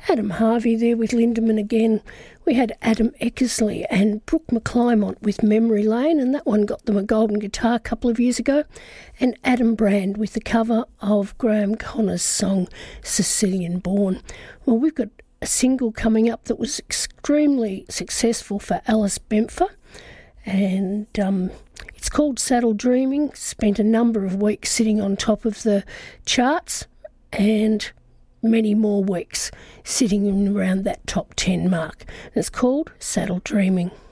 Adam Harvey there with Lindemann again. We had Adam Eckersley and Brooke McClymont with Memory Lane, and that one got them a golden guitar a couple of years ago. And Adam Brand with the cover of Graham Connor's song Sicilian Born. Well, we've got a single coming up that was extremely successful for Alice Bempfer, and it's called Saddle Dreaming. Spent a number of weeks sitting on top of the charts, and many more weeks sitting in around that top 10 mark. It's called Saddle Dreaming.